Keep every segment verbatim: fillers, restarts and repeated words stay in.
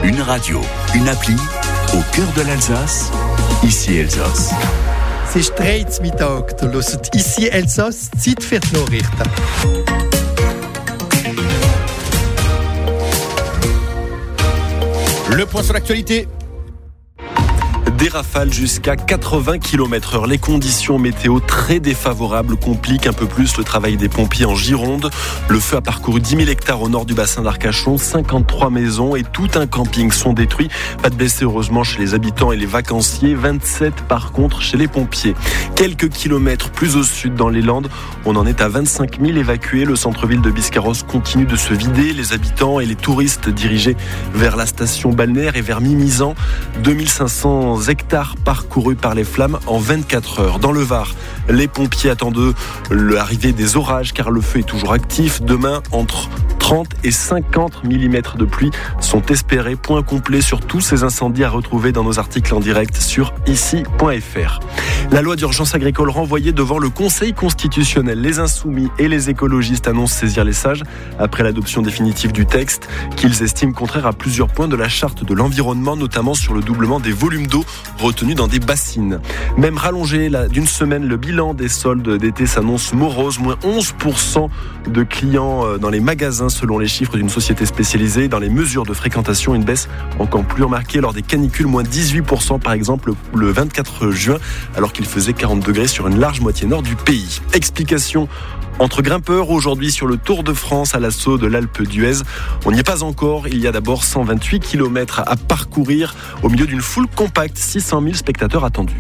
Une radio, une appli, au cœur de l'Alsace, ici Elsass. Es ist drei Uhr Mittag, du hörst ici Elsass, Zeit für die Nachrichten. Le point sur l'actualité. Des rafales jusqu'à quatre-vingts kilomètres heure. Les conditions météo très défavorables compliquent un peu plus le travail des pompiers en Gironde. Le feu a parcouru dix mille hectares au nord du bassin d'Arcachon. cinquante-trois maisons et tout un camping sont détruits. Pas de blessés heureusement chez les habitants et les vacanciers. vingt-sept par contre chez les pompiers. Quelques kilomètres plus au sud dans les Landes, on en est à vingt-cinq mille évacués. Le centre-ville de Biscarrosse continue de se vider. Les habitants et les touristes dirigés vers la station balnéaire et vers Mimizan. deux mille cinq cents hectares parcourus par les flammes en vingt-quatre heures. Dans le Var, les pompiers attendent l'arrivée des orages car le feu est toujours actif. Demain, entre trente et cinquante millimètres de pluie sont espérés. Point complet sur tous ces incendies à retrouver dans nos articles en direct sur ici point f r. La loi d'urgence agricole renvoyée devant le Conseil constitutionnel. Les insoumis et les écologistes annoncent saisir les sages après l'adoption définitive du texte qu'ils estiment contraire à plusieurs points de la charte de l'environnement, notamment sur le doublement des volumes d'eau retenus dans des bassines. Même rallongé là, d'une semaine, le bilan des soldes d'été s'annonce morose. Moins onze pour cent de clients dans les magasins selon les chiffres d'une société spécialisée. Dans les mesures de fréquentation, une baisse encore plus remarquée lors des canicules. Moins dix-huit pour cent par exemple le vingt-quatre juin, alors qu'il faisait quarante degrés sur une large moitié nord du pays. Explication entre grimpeurs aujourd'hui sur le Tour de France à l'assaut de l'Alpe d'Huez. On n'y est pas encore. Il y a d'abord cent vingt-huit kilomètres à parcourir au milieu d'une foule compacte. six cent mille spectateurs attendus.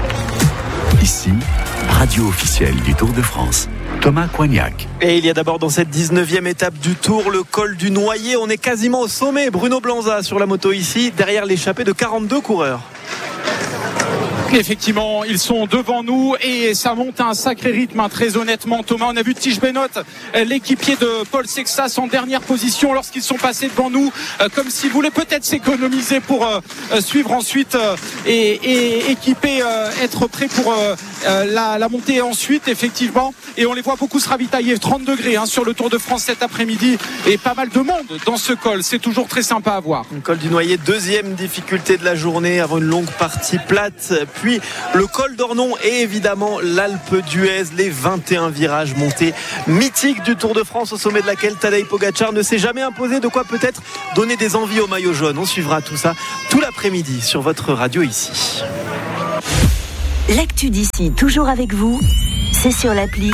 Ici, radio officielle du Tour de France. Thomas Coignac. Et il y a d'abord dans cette dix-neuvième étape du Tour le col du Noyer. On est quasiment au sommet. Bruno Blanza sur la moto ici, derrière l'échappée de quarante-deux coureurs. Effectivement, ils sont devant nous et ça monte à un sacré rythme, hein, très honnêtement. Thomas, on a vu Tige Benoît, l'équipier de Paul Sexas, en dernière position lorsqu'ils sont passés devant nous, euh, comme s'ils voulaient peut-être s'économiser pour euh, suivre ensuite euh, et, et équiper, euh, être prêts pour euh, la, la montée ensuite, effectivement. Et on les voit beaucoup se ravitailler, trente degrés hein, sur le Tour de France cet après-midi et pas mal de monde dans ce col. C'est toujours très sympa à voir. Le col du Noyer, deuxième difficulté de la journée avant une longue partie plate. Puis le col d'Ornon et évidemment l'Alpe d'Huez, les vingt et un virages montés mythiques du Tour de France au sommet de laquelle Tadej Pogačar ne s'est jamais imposé, de quoi peut-être donner des envies au maillot jaune. On suivra tout ça tout l'après-midi sur votre radio ici. L'actu d'ici, toujours avec vous, c'est sur l'appli.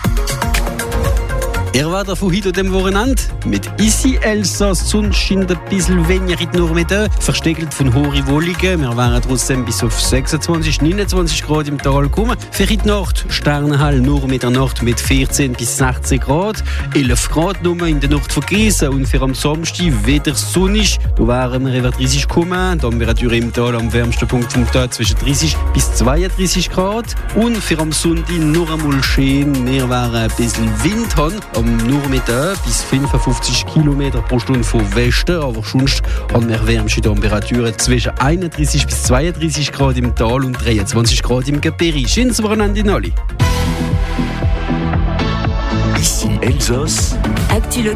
Er weiter von heute dem Wochenende mit Ici Elsass. Die Sonne scheint ein bisschen weniger in die Nachmittag, versteckelt von hohen Wolken. Wir werden trotzdem bis auf sechsundzwanzig, neunundzwanzig Grad im Tal kommen. Für die Nacht Sternenhell nur mit der Nacht mit vierzehn bis sechzehn Grad. elf Grad nur in der Nacht von Gießen und für am Samstag wieder sonnig. Da wären wir über dreißig kommen. Die Temperatur im Tal am wärmsten Punkt vom Tag zwischen dreißig bis zweiunddreißig Grad. Und für am Sonntag noch einmal schön. Wir werden ein bisschen Wind haben. Am Nachmittag bis fünfundfünfzig Kilometer pro Stunde von Westen, aber sonst haben wir wärmste Temperaturen zwischen einunddreißig bis zweiunddreißig Grad im Tal und dreiundzwanzig Grad im Gebirge. Schönes Wochenende in alle. Ici Elsass. Actu